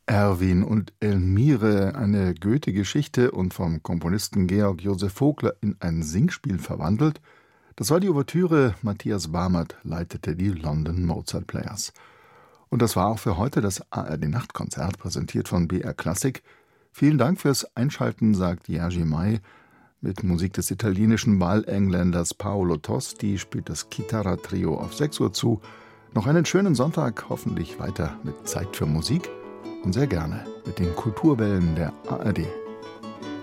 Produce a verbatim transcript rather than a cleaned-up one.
Erwin und Elmire, eine Goethe-Geschichte und vom Komponisten Georg Josef Vogler in ein Singspiel verwandelt. Das war die Ouvertüre, Matthias Barmert leitete die London Mozart Players. Und das war auch für heute das A R D-Nachtkonzert, präsentiert von B R Classic. Vielen Dank fürs Einschalten, sagt Jerzy May. Mit Musik des italienischen Wahlengländers Paolo Tosti spielt das Chitarra-Trio auf sechs Uhr zu. Noch einen schönen Sonntag, hoffentlich weiter mit Zeit für Musik und sehr gerne mit den Kulturwellen der A R D.